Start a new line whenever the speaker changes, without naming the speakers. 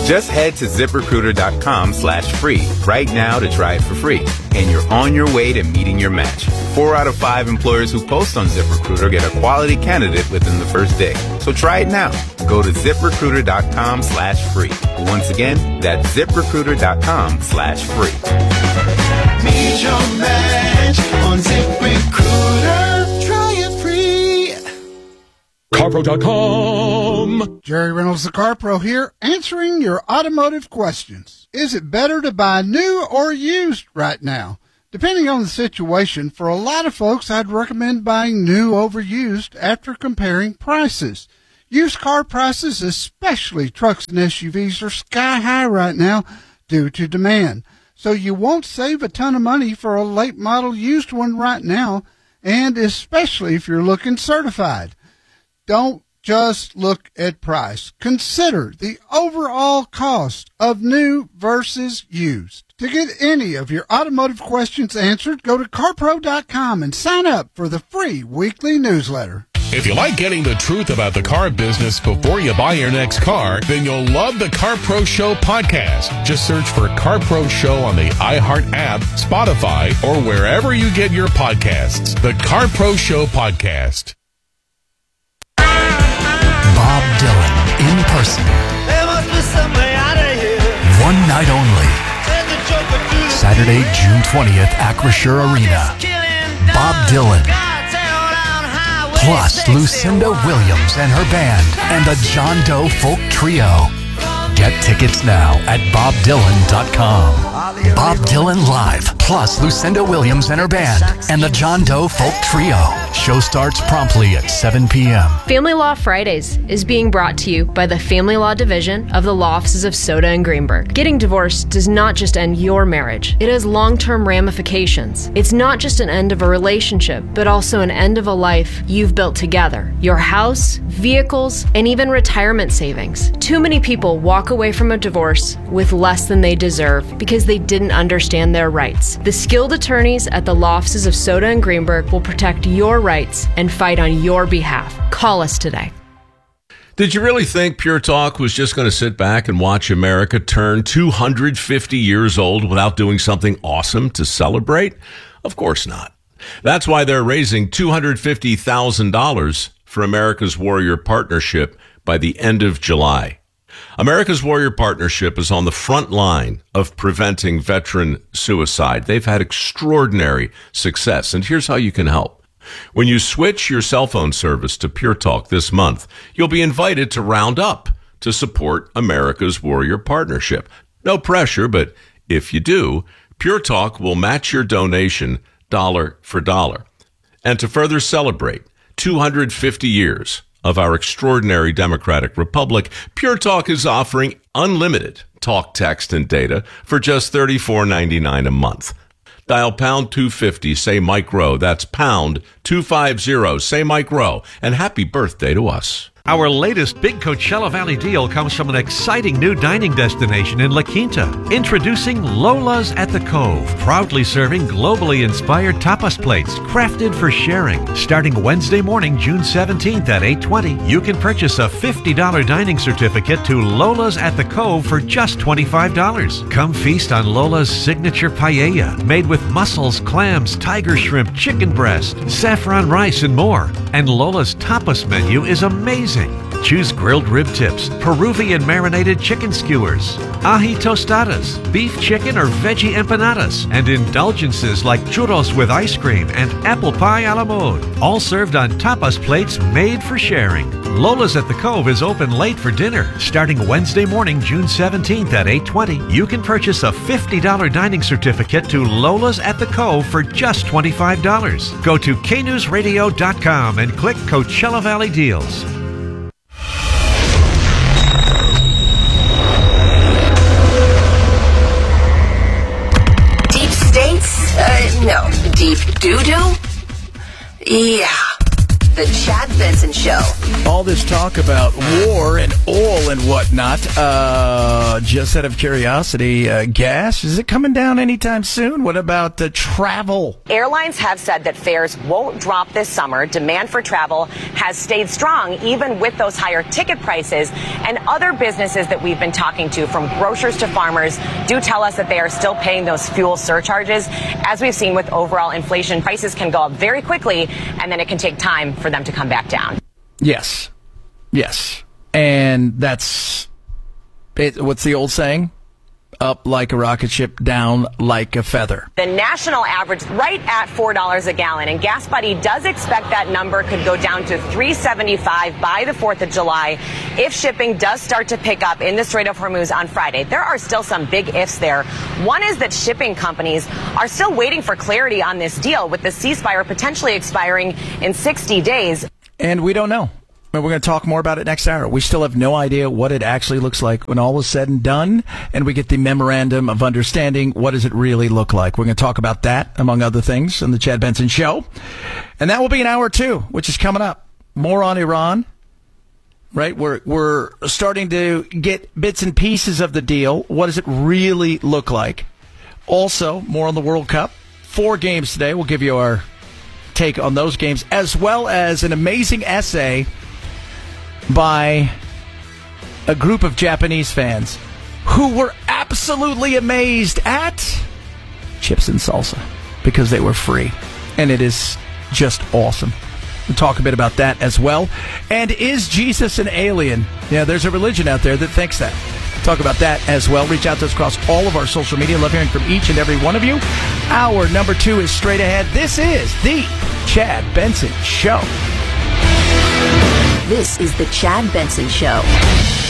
Just head to ZipRecruiter.com/free right now to try it for free. And you're on your way to meeting your match. 4 out of 5 employers who post on ZipRecruiter get a quality candidate within the first day. So try it now. Go to ZipRecruiter.com/free. Once again, that's ZipRecruiter.com/free.
Meet your match on ZipRecruiter. Try it free.
CarPro.com.
Jerry Reynolds, the Car Pro here, answering your automotive questions. Is it better to buy new or used right now? Depending on the situation, for a lot of folks, I'd recommend buying new over used after comparing prices. Used car prices, especially trucks and SUVs, are sky high right now due to demand. So you won't save a ton of money for a late model used one right now, and especially if you're looking certified. Don't just look at price. Consider the overall cost of new versus used. To get any of your automotive questions answered, go to CarPro.com and sign up for the free weekly newsletter.
If you like getting the truth about the car business before you buy your next car, then you'll love the Car Pro Show podcast. Just search for Car Pro Show on the iHeart app, Spotify, or wherever you get your podcasts. The Car Pro Show podcast.
Bob Dylan in person.
There must be some way out of here.
One night only. Saturday, June 20th, Acrisure Arena. Bob Dylan. Plus Lucinda Williams and her band and the John Doe Folk Trio. Get tickets now at BobDylan.com. Bob Dylan Live, plus Lucinda Williams and her band and the John Doe Folk Trio. Show starts promptly at 7 p.m.
Family Law Fridays is being brought to you by the Family Law Division of the Law Offices of Soda and Greenberg. Getting divorced does not just end your marriage. It has long-term ramifications. It's not just an end of a relationship, but also an end of a life you've built together. Your house, vehicles, and even retirement savings. Too many people walk away from a divorce with less than they deserve because they didn't understand their rights. The skilled attorneys at the Law Offices of Soda and Greenberg will protect your rights and fight on your behalf. Call us today.
Did you really think Pure Talk was just going to sit back and watch America turn 250 years old without doing something awesome to celebrate? Of course not. That's why they're raising $250,000 for America's Warrior Partnership by the end of July. America's Warrior Partnership is on the front line of preventing veteran suicide. They've had extraordinary success, and here's how you can help. When you switch your cell phone service to Pure Talk this month, you'll be invited to round up to support America's Warrior Partnership. No pressure, but if you do, Pure Talk will match your donation dollar for dollar. And to further celebrate 250 years of our extraordinary democratic republic, Pure Talk is offering unlimited talk, text, and data for just $34.99 a month. Dial pound 250, say Mike Rowe. That's pound 250, say Mike Rowe. And happy birthday to us.
Our latest big Coachella Valley deal comes from an exciting new dining destination in La Quinta. Introducing Lola's at the Cove, proudly serving globally inspired tapas plates crafted for sharing. Starting Wednesday morning, June 17th at 8:20, you can purchase a $50 dining certificate to Lola's at the Cove for just $25. Come feast on Lola's signature paella, made with mussels, clams, tiger shrimp, chicken breast, saffron rice, and more. And Lola's tapas menu is amazing. Choose grilled rib tips, Peruvian marinated chicken skewers, ají tostadas, beef, chicken, or veggie empanadas, and indulgences like churros with ice cream and apple pie a la mode. All served on tapas plates made for sharing. Lola's at the Cove is open late for dinner. Starting Wednesday morning, June 17th at 8:20, you can purchase a $50 dining certificate to Lola's at the Cove for just $25. Go to knewsradio.com and click Coachella Valley Deals.
No. Deep doo-doo? Yeah. The Chad Benson Show.
All this talk about war and oil and whatnot, just out of curiosity, gas, is it coming down anytime soon? What about travel?
Airlines have said that fares won't drop this summer. Demand for travel has stayed strong, even with those higher ticket prices. And other businesses that we've been talking to, from grocers to farmers, do tell us that they are still paying those fuel surcharges. As we've seen with overall inflation, prices can go up very quickly, and then it can take time for them to come back down.
Yes. And that's it. What's the old saying? Up like a rocket ship, down like a feather.
The national average right at $4 a gallon, and Gas Buddy does expect that number could go down to $3.75 by the 4th of July if shipping does start to pick up in the Strait of Hormuz on Friday. There are still some big ifs there. One is that shipping companies are still waiting for clarity on this deal, with the ceasefire potentially expiring in 60 days.
And we don't know. We're going to talk more about it next hour. We still have no idea what it actually looks like when all is said and done, and we get the memorandum of understanding. What does it really look like? We're going to talk about that, among other things, on the Chad Benson Show. And that will be in hour 2, which is coming up. More on Iran, right? We're starting to get bits and pieces of the deal. What does it really look like? Also, more on the World Cup. 4 games today. We'll give you our take on those games, as well as an amazing essay by a group of Japanese fans who were absolutely amazed at chips and salsa because they were free. And it is just awesome. We'll talk a bit about that as well. And is Jesus an alien? Yeah, there's a religion out there that thinks that. Talk about that as well. Reach out to us across all of our social media. Love hearing from each and every one of you. Hour number 2 is straight ahead. This is the Chad Benson Show.
This is the Chad Benson Show.